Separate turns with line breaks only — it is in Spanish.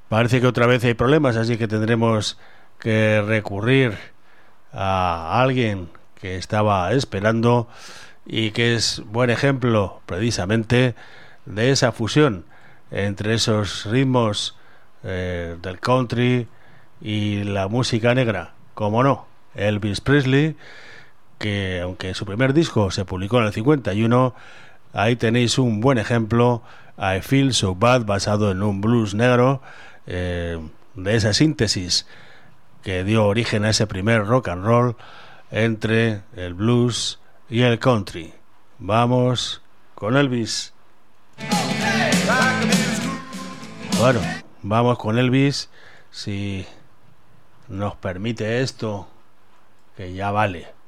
Parece que otra vez hay problemas, así que tendremos que recurrir a alguien que estaba esperando y que es buen ejemplo precisamente de esa fusión entre esos ritmos del country y la música negra. Como no, Elvis Presley, que aunque su primer disco se publicó en el 51, ahí tenéis un buen ejemplo, I Feel So Bad, basado en un blues negro, de esa síntesis que dio origen a ese primer rock and roll entre el blues y el country. Vamos con Elvis. Bueno, vamos con Elvis, si nos permite esto, que ya vale.